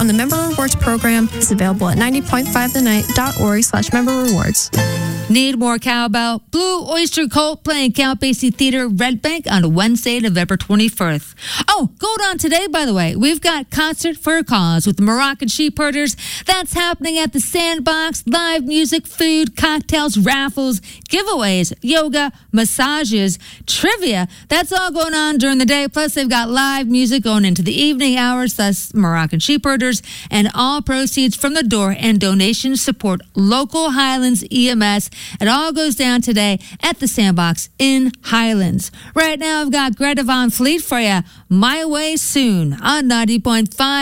on the Member Rewards program is available at 90.5thenight.org/memberrewards. Need more cowbell? Blue Oyster Cult playing Count Basie Theater, Red Bank on Wednesday, November 21st. Oh, going on today, by the way. We've got Concert for a Cause with the Moroccan Sheep Herders. That's happening at the Sandbox. Live music, food, cocktails, raffles, giveaways, yoga, massages, trivia. That's all going on during the day. Plus, they've got live music going into the evening hours. Thus, Moroccan Sheep Herders. And all proceeds from the door and donations support local Highlands EMS. It all goes down today at the Sandbox in Highlands. Right now, I've got Greta Van Fleet for you. My Way Soon on 90.5.